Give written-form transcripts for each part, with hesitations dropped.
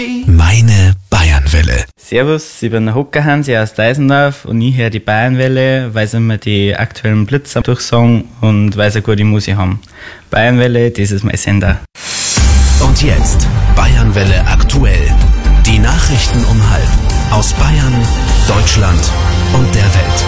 Meine Bayernwelle. Servus, ich bin der Hockerhansi aus Deisendorf und ich höre die Bayernwelle, weil sie mir die aktuellen Blitzer durchsagen und weil sie gute Musik haben. Bayernwelle, das ist mein Sender. Und jetzt Bayernwelle aktuell. Die Nachrichten um 12:30 aus Bayern, Deutschland und der Welt.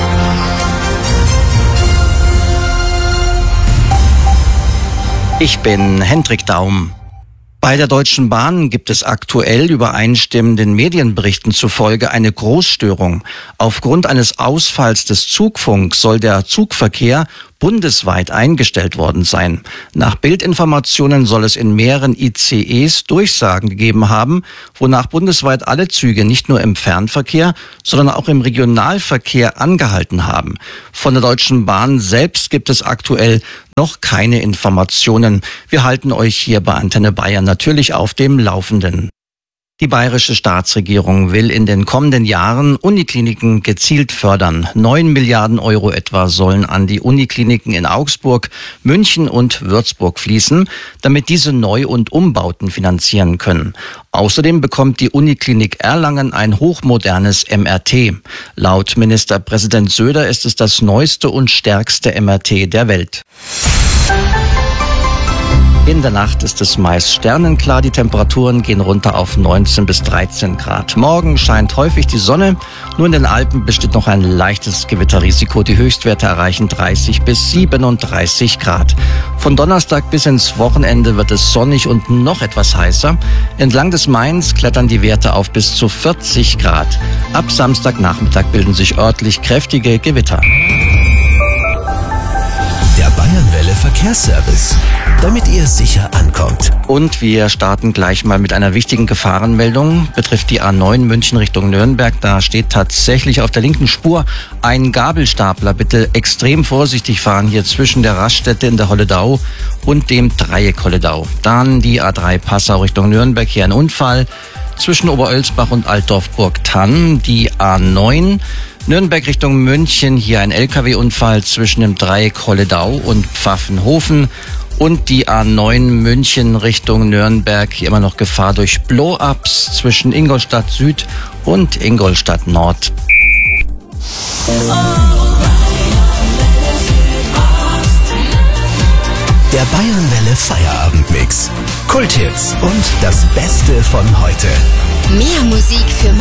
Ich bin Hendrik Daum. Bei der Deutschen Bahn gibt es aktuell übereinstimmenden Medienberichten zufolge eine Großstörung. Aufgrund eines Ausfalls des Zugfunks soll der Zugverkehr bundesweit eingestellt worden sein. Nach Bildinformationen soll es in mehreren ICEs Durchsagen gegeben haben, wonach bundesweit alle Züge nicht nur im Fernverkehr, sondern auch im Regionalverkehr angehalten haben. Von der Deutschen Bahn selbst gibt es aktuell noch keine Informationen. Wir halten euch hier bei Antenne Bayern natürlich auf dem Laufenden. Die bayerische Staatsregierung will in den kommenden Jahren Unikliniken gezielt fördern. 9 Milliarden Euro etwa sollen an die Unikliniken in Augsburg, München und Würzburg fließen, damit diese Neu- und Umbauten finanzieren können. Außerdem bekommt die Uniklinik Erlangen ein hochmodernes MRT. Laut Ministerpräsident Söder ist es das neueste und stärkste MRT der Welt. In der Nacht ist es meist sternenklar, die Temperaturen gehen runter auf 19 bis 13 Grad. Morgen scheint häufig die Sonne, nur in den Alpen besteht noch ein leichtes Gewitterrisiko. Die Höchstwerte erreichen 30 bis 37 Grad. Von Donnerstag bis ins Wochenende wird es sonnig und noch etwas heißer. Entlang des Mains klettern die Werte auf bis zu 40 Grad. Ab Samstagnachmittag bilden sich örtlich kräftige Gewitter. Der Bayernwelle Verkehrsservice, damit ihr sicher ankommt. Und wir starten gleich mal mit einer wichtigen Gefahrenmeldung. Betrifft die A9 München Richtung Nürnberg. Da steht tatsächlich auf der linken Spur ein Gabelstapler. Bitte extrem vorsichtig fahren hier zwischen der Raststätte in der Holledau und dem Dreieck Holledau. Dann die A3 Passau Richtung Nürnberg. Hier ein Unfall zwischen Oberölsbach und Altdorf-Burgthann. Die A9 Nürnberg Richtung München, hier ein LKW-Unfall zwischen dem Dreieck Holledau und Pfaffenhofen. Und die A9 München Richtung Nürnberg, hier immer noch Gefahr durch Blow-ups zwischen Ingolstadt Süd und Ingolstadt Nord. Der Bayernwelle Feierabendmix. Kulthits und das Beste von heute. Mehr Musik für